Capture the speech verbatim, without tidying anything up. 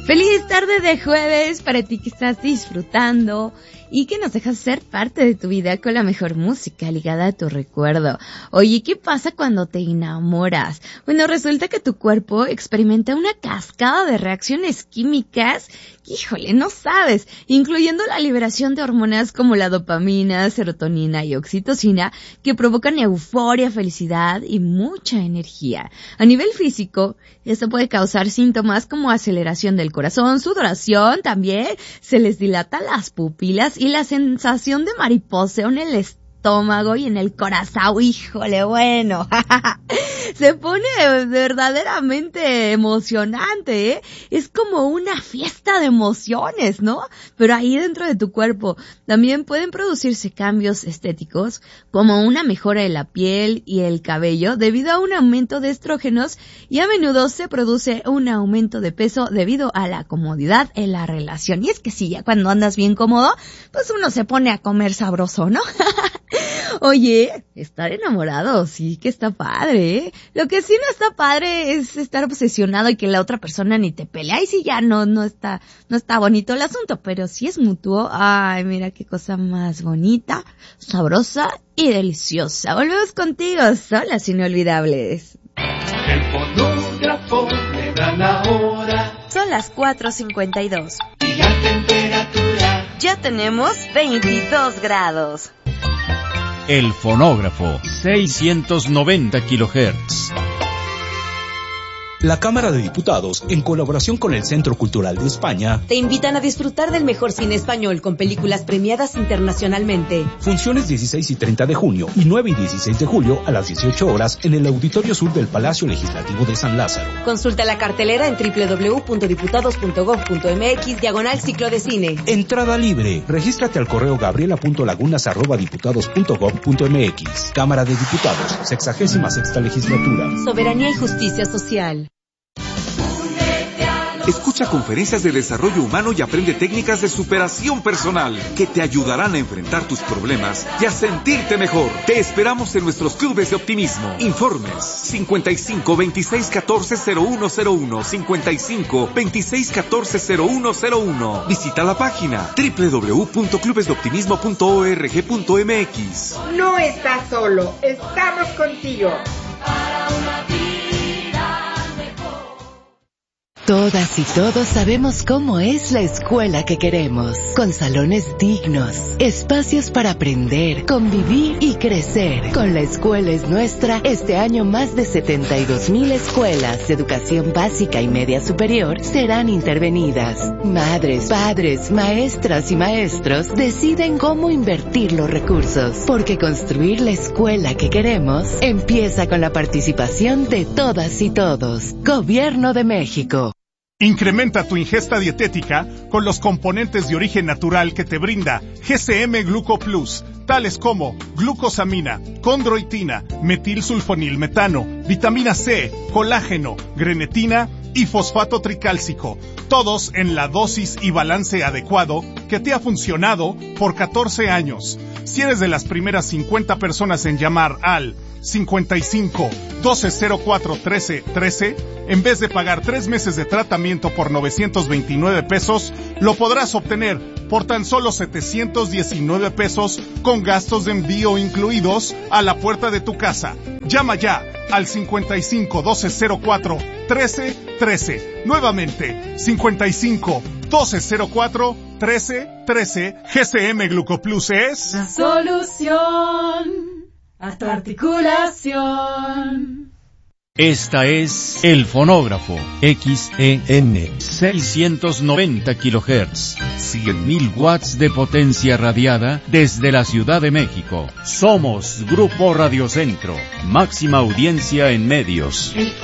Feliz tarde de jueves para ti que estás disfrutando y que nos dejas ser parte de tu vida con la mejor música ligada a tu recuerdo. Oye, ¿qué pasa cuando te enamoras? Bueno, resulta que tu cuerpo experimenta una cascada de reacciones químicas, híjole, no sabes, incluyendo la liberación de hormonas como la dopamina, serotonina y oxitocina, que provocan euforia, felicidad y mucha energía. A nivel físico, esto puede causar síntomas como aceleración del corazón, sudoración también, se les dilata las pupilas y la sensación de mariposa en el estómago y en el corazón, híjole, bueno, se pone verdaderamente emocionante, ¿eh? Es como una fiesta de emociones, ¿no? Pero ahí dentro de tu cuerpo también pueden producirse cambios estéticos, como una mejora de la piel y el cabello debido a un aumento de estrógenos, y a menudo se produce un aumento de peso debido a la comodidad en la relación. Y es que sí, ya cuando andas bien cómodo, pues uno se pone a comer sabroso, ¿no? Oye, estar enamorado, sí que está padre, ¿eh? Lo que sí no está padre es estar obsesionado y que la otra persona ni te pelea. Ahí sí ya no, no está, no está bonito el asunto, pero si es mutuo, ay, mira qué cosa más bonita, sabrosa y deliciosa. Volvemos contigo, son las inolvidables. El fonógrafo le da la hora. Son las cuatro cincuenta y dos. Y la temperatura. Ya tenemos veintidós grados. El fonógrafo, seiscientos noventa kilohertz. La Cámara de Diputados, en colaboración con el Centro Cultural de España, te invitan a disfrutar del mejor cine español con películas premiadas internacionalmente. Funciones dieciséis y treinta de junio y nueve y dieciséis de julio a las dieciocho horas en el Auditorio Sur del Palacio Legislativo de San Lázaro. Consulta la cartelera en doble u doble u doble u punto diputados punto gob punto eme equis diagonal ciclo de cine. Entrada libre. Regístrate al correo gabriela punto lagunas arroba diputados punto gob punto eme equis. Cámara de Diputados, sexagésima sexta legislatura. Soberanía y justicia social. Escucha conferencias de desarrollo humano y aprende técnicas de superación personal que te ayudarán a enfrentar tus problemas y a sentirte mejor. Te esperamos en nuestros clubes de optimismo. Informes cincuenta y cinco, veintiséis, catorce, cero uno cero uno, cincuenta y cinco, veintiséis, catorce, cero uno cero uno. Visita la página doble u doble u doble u punto clubes de optimismo punto org punto eme equis. No estás solo, estamos contigo. Para una vida. Todas y todos sabemos cómo es la escuela que queremos, con salones dignos, espacios para aprender, convivir y crecer. Con La Escuela es Nuestra, este año más de setenta y dos mil escuelas de educación básica y media superior serán intervenidas. Madres, padres, maestras y maestros deciden cómo invertir los recursos, porque construir la escuela que queremos empieza con la participación de todas y todos. Gobierno de México. Incrementa tu ingesta dietética con los componentes de origen natural que te brinda G C M Gluco Plus, tales como glucosamina, condroitina, metilsulfonilmetano, vitamina C, colágeno, grenetina y fosfato tricálcico, todos en la dosis y balance adecuado que te ha funcionado por catorce años. Si eres de las primeras cincuenta personas en llamar al cincuenta y cinco, doce cero cuatro, trece, trece, en vez de pagar tres meses de tratamiento por novecientos veintinueve pesos, lo podrás obtener por tan solo setecientos diecinueve pesos con gastos de envío incluidos a la puerta de tu casa. Llama ya al cincuenta y cinco, doce cero cuatro, trece, trece. Nuevamente, cincuenta y cinco, doce cero cuatro, trece, trece. G C M Glucoplus es la solución a tu articulación. Esta es El Fonógrafo, X E N, seiscientos noventa kilohertz, cien mil watts de potencia radiada desde la Ciudad de México. Somos Grupo Radio Centro, máxima audiencia en medios. El